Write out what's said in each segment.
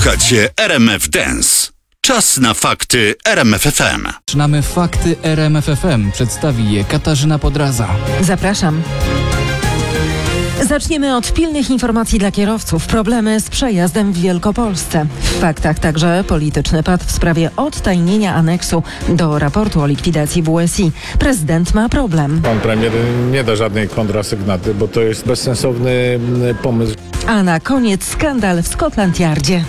Słuchacie RMF Dance. Czas na fakty RMF FM. Zaczynamy fakty RMF FM. Przedstawi je Katarzyna Podraza. Zapraszam. Zaczniemy od pilnych informacji dla kierowców. Problemy z przejazdem w Wielkopolsce. W faktach także polityczny pad w sprawie odtajnienia aneksu do raportu o likwidacji WSI. Prezydent ma problem. Pan premier nie da żadnej kontrasygnaty, bo to jest bezsensowny pomysł. A na koniec skandal w Scotland Yardzie.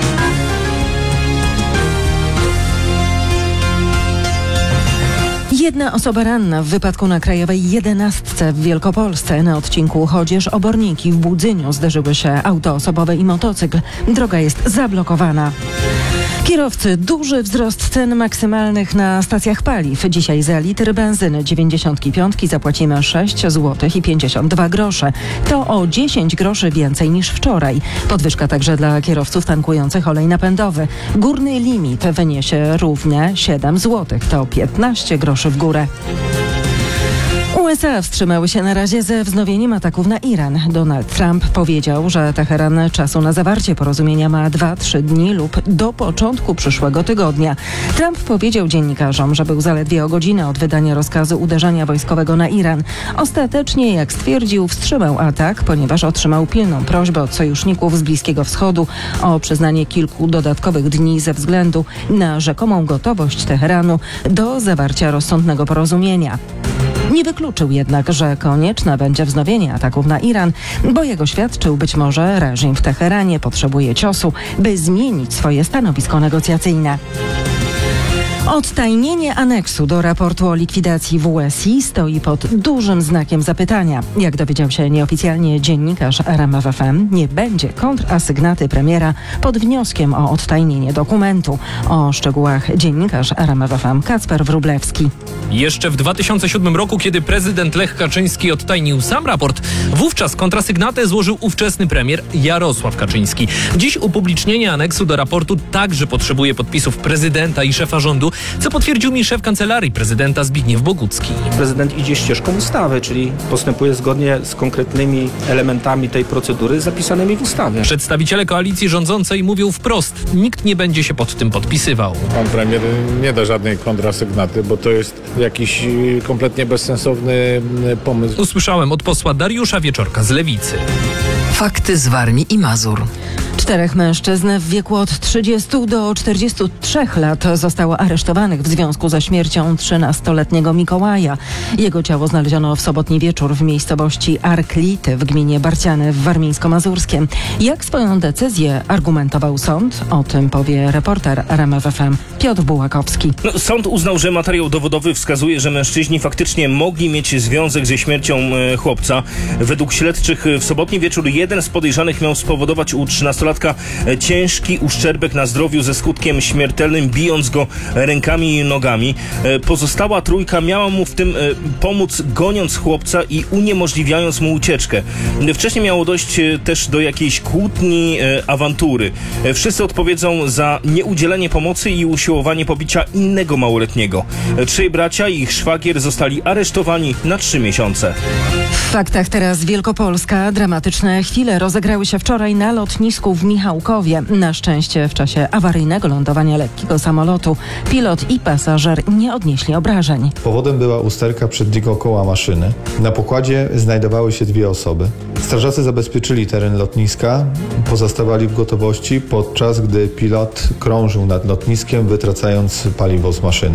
Jedna osoba ranna w wypadku na Krajowej 11 w Wielkopolsce. Na odcinku Chodzież-Oborniki w Budzyniu zderzyły się auto osobowe i motocykl. Droga jest zablokowana. Kierowcy, duży wzrost cen maksymalnych na stacjach paliw. Dzisiaj za litr benzyny 95 zapłacimy 6 zł i 52 grosze. To o 10 groszy więcej niż wczoraj. Podwyżka także dla kierowców tankujących olej napędowy. Górny limit wyniesie równie 7 zł. To 15 groszy w górę. USA wstrzymały się na razie ze wznowieniem ataków na Iran. Donald Trump powiedział, że Teheran czasu na zawarcie porozumienia ma 2-3 dni lub do początku przyszłego tygodnia. Trump powiedział dziennikarzom, że był zaledwie o godzinę od wydania rozkazu uderzenia wojskowego na Iran. Ostatecznie, jak stwierdził, wstrzymał atak, ponieważ otrzymał pilną prośbę od sojuszników z Bliskiego Wschodu o przyznanie kilku dodatkowych dni ze względu na rzekomą gotowość Teheranu do zawarcia rozsądnego porozumienia. Nie wykluczył jednak, że konieczne będzie wznowienie ataków na Iran, bo jak oświadczył, być może reżim w Teheranie potrzebuje ciosu, by zmienić swoje stanowisko negocjacyjne. Odtajnienie aneksu do raportu o likwidacji WSI stoi pod dużym znakiem zapytania. Jak dowiedział się nieoficjalnie dziennikarz RMF FM, nie będzie kontrasygnaty premiera pod wnioskiem o odtajnienie dokumentu. O szczegółach dziennikarz RMF FM Kacper Wróblewski. Jeszcze w 2007 roku, kiedy prezydent Lech Kaczyński odtajnił sam raport, wówczas kontrasygnatę złożył ówczesny premier Jarosław Kaczyński. Dziś upublicznienie aneksu do raportu także potrzebuje podpisów prezydenta i szefa rządu, co potwierdził mi szef kancelarii prezydenta Zbigniew Bogucki. Prezydent idzie ścieżką ustawy, czyli postępuje zgodnie z konkretnymi elementami tej procedury zapisanymi w ustawie. Przedstawiciele koalicji rządzącej mówią wprost, nikt nie będzie się pod tym podpisywał. Pan premier nie da żadnej kontrasygnaty, bo to jest jakiś kompletnie bezsensowny pomysł. Usłyszałem od posła Dariusza Wieczorka z Lewicy. Fakty z Warmii i Mazur. 4 mężczyzn w wieku od 30 do 43 lat zostało aresztowanych w związku ze śmiercią 13-letniego Mikołaja. Jego ciało znaleziono w sobotni wieczór w miejscowości Arklity w gminie Barciany w Warmińsko-Mazurskiem. Jak swoją decyzję argumentował sąd? O tym powie reporter RMF FM Piotr Bułakowski. Sąd uznał, że materiał dowodowy wskazuje, że mężczyźni faktycznie mogli mieć związek ze śmiercią chłopca. Według śledczych w sobotni wieczór jeden z podejrzanych miał spowodować u 13-latka ciężki uszczerbek na zdrowiu ze skutkiem śmiertelnym, bijąc go rękami i nogami. Pozostała trójka miała mu w tym pomóc, goniąc chłopca i uniemożliwiając mu ucieczkę. Wcześniej miało dojść też do jakiejś kłótni, awantury. Wszyscy odpowiedzą za nieudzielenie pomocy i usiłowanie pobicia innego małoletniego. 3 bracia i ich szwagier zostali aresztowani na 3 miesiące. W faktach teraz Wielkopolska. Dramatyczne chwile rozegrały się wczoraj na lotnisku w Michałkowie. Na szczęście w czasie awaryjnego lądowania lekkiego samolotu pilot i pasażer nie odnieśli obrażeń. Powodem była usterka przedniego koła maszyny. Na pokładzie znajdowały się 2 osoby. Strażacy zabezpieczyli teren lotniska, pozostawali w gotowości, podczas gdy pilot krążył nad lotniskiem, wytracając paliwo z maszyny.